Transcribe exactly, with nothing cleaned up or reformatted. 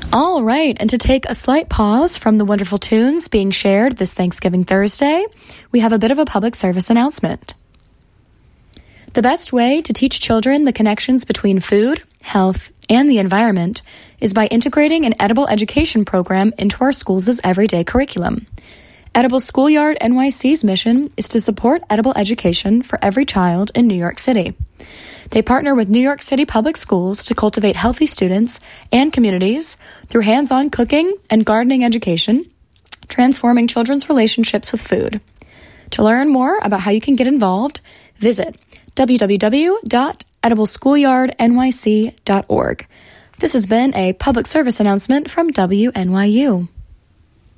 All right, and to take a slight pause from the wonderful tunes being shared this Thanksgiving Thursday, we have a bit of a public service announcement. The best way to teach children the connections between food, health, and the environment is by integrating an edible education program into our schools' everyday curriculum. Edible Schoolyard N Y C's mission is to support edible education for every child in New York City. They partner with New York City Public Schools to cultivate healthy students and communities through hands-on cooking and gardening education, transforming children's relationships with food. To learn more about how you can get involved, visit w w w dot edible schoolyard n y c dot org. This has been a public service announcement from W N Y U.